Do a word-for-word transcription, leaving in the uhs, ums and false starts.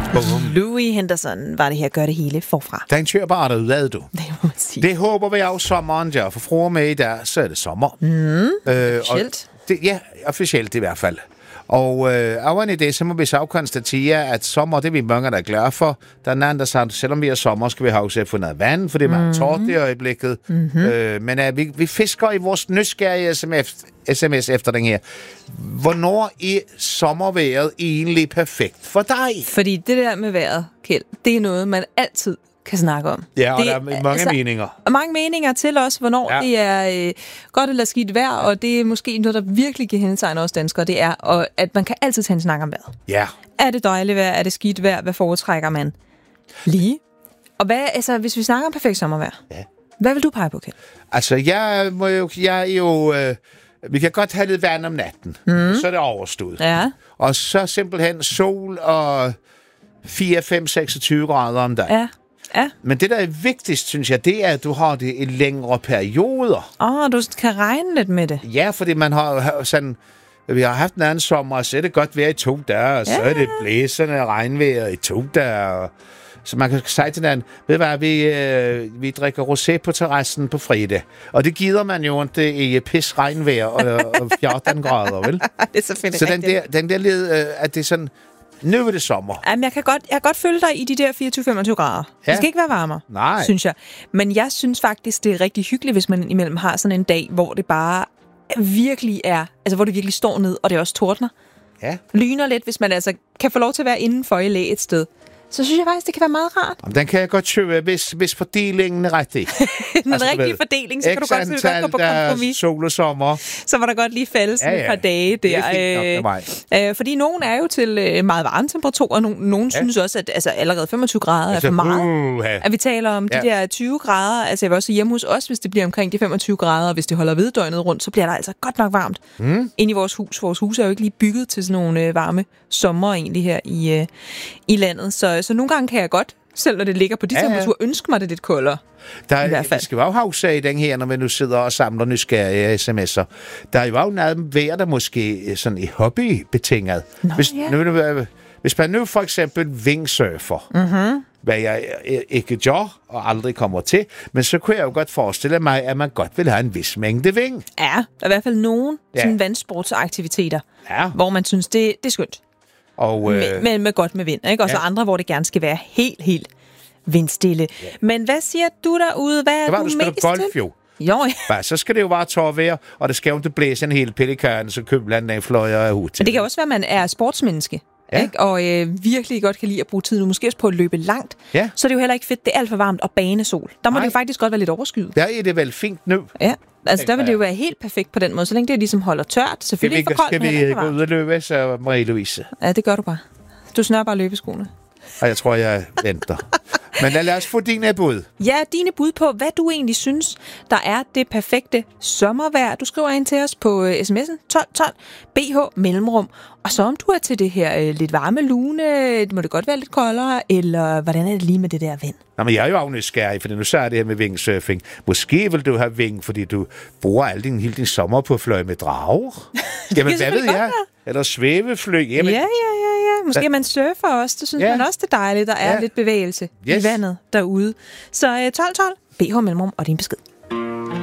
Louis Henderson var det her, gør det hele forfra. Den kører bare derudad, du. Det må man sige. Det håber vi også sommeren, ja. For fruer med i dag, så er det sommer. Mm, øh, officielt. Det, ja, officielt i hvert fald. Og øh, oven i det, så må vi så konstatere, at sommer, det er vi mange, der er glade for. Der er en anden, der siger, selvom vi er sommer, skal vi have også få noget vand, for det er meget mm-hmm. tårt i øjeblikket. Mm-hmm. Øh, men øh, vi, vi fisker i vores nysgerrige sms efter den her. Hvornår er sommerværet egentlig perfekt for dig? Fordi det der med vejret, Kjeld, det er noget, man altid kan snakke om. Ja, og det, der er mange altså, meninger. Og mange meninger til os, hvornår ja. det er øh, godt eller skidt vejr, og det er måske noget, der virkelig kan hændetegne os danskere, det er, og, at man kan altid tage en snak om vejret. Ja. Er det dejligt vejr? Er det skidt vejr? Hvad foretrækker man? Lige. Og hvad, altså, hvis vi snakker om perfekt sommervejr, ja. hvad vil du pege på, Kjeld? Altså, jeg, må jo, jeg er jo... Øh, vi kan godt have lidt vand om natten, mm. så er det overstået. Ja. Og så simpelthen sol og fire, fem, seksogtyve grader om dagen. Ja. Ja. Men det, der er vigtigst, synes jeg, det er, at du har det i længere perioder. Åh, oh, du kan regne lidt med det. Ja, fordi man har sådan... Vi har haft en anden sommer, og så er det godt vejr i to dage, og ja. så er det blæsende regnvejr i to dage. Og så man kan sige til den, ved du hvad, vi, øh, vi drikker rosé på terrassen på fredag. Og det gider man jo ikke i pis regnvejr og, og fjorten grader, vel? Det er så fedt. Så den der, den der led, øh, at det er sådan... Nu er det sommer. Jamen, jeg kan godt, jeg kan godt følge dig i de der fireogtyve til femogtyve grader. Ja. Det skal ikke være varmere, Nej. synes jeg. Men jeg synes faktisk, det er rigtig hyggeligt, hvis man imellem har sådan en dag, hvor det bare virkelig er, altså hvor det virkelig står ned, og det også tordner. Ja. Lyner lidt, hvis man altså kan få lov til at være indenfor i læ et sted. Så synes jeg faktisk, det kan være meget rart. Jamen, den kan jeg godt købe, hvis, hvis fordelingen er rigtig. Den altså, rigtige fordeling, så kan du godt, så godt gå på kompromis. Sol og sommer. Så var der godt lige falde sådan ja, ja. et par dage der. Det er fint nok øh, fordi nogen er jo til øh, meget varme temperaturer, og nogen, nogen ja. synes også, at altså, allerede femogtyve grader altså, er for meget. Uh, ja. At vi taler om ja. de der tyve grader. Altså jeg vil også hjemme hos os, hvis det bliver omkring de femogtyve grader, og hvis det holder ved døgnet rundt, så bliver der altså godt nok varmt. Mm. Inde i vores hus. Vores hus er jo ikke lige bygget til sådan nogle øh, varme sommer egentlig her i, øh, i landet. Så, så nogle gange kan jeg godt, selv når det ligger på de ja, temperaturer, ja. ønske mig det lidt koldere. Der er, i hvert fald. Vi skal jo have i den her, når vi nu sidder og samler nysgerrige sms'er. Der er jo noget vejr, der måske sådan i hobbybetinget. Nå, hvis, ja. nu, hvis man nu for eksempel wingsurfer, mm-hmm. hvad jeg ikke gør og aldrig kommer til, men så kunne jeg jo godt forestille mig, at man godt vil have en vis mængde ving. Ja, der er i hvert fald nogle ja. sådan vandsportsaktiviteter, ja. hvor man synes, det, det er skønt. Og, øh, med, med, med godt med vind, ikke? Og så ja. andre, hvor det gerne skal være helt, helt vindstille. Ja. Men hvad siger du derude? Hvad er det var, du, du mest golf, til? Jo. Jo, ja. Bare, så skal det jo bare tørre vejr, og det skal jo ikke blæse en hel pelikan, så køber landet af fløjer af hud til. Men det kan også være, at man er sportsmenneske. Ja. Ikke? Og øh, virkelig godt kan lide at bruge tiden, måske også på at løbe langt. Ja. Så er det jo heller ikke fedt, det er alt for varmt og banesol. Der må Nej. det jo faktisk godt være lidt overskyet. Der er det vel fint nu. Ja, altså der vil det jo være helt perfekt på den måde, så længe det ligesom holder tørt. Selvfølgelig ikke for koldt, men Skal vi gå ud og løbe, så Marie-Louise? Ja, det gør du bare. Du snører bare løbeskoene. Og jeg tror, jeg venter. Men lad os få dine bud. Ja, dine bud på, hvad du egentlig synes, der er det perfekte sommervejr. Du skriver ind til os på uh, sms'en tolv tolv B H mellemrum. Og så om du er til det her uh, lidt varme lune, må det godt være lidt koldere, eller hvordan er det lige med det der vind? Nå, men jeg er jo også nysgerrig, for nu så er det her med wingsurfing. Måske vil du have ving, fordi du bruger al din, hele din sommer på at fløje med drager. Jamen, hvad ved jeg? Eller svævefly. Jamen, ja, ja, ja, ja. Måske da. man surfer også. Det synes ja. man også, det er dejligt. Der er ja. lidt bevægelse yes. i vandet derude. Så uh, tolv tolv B H mellemrum og din besked.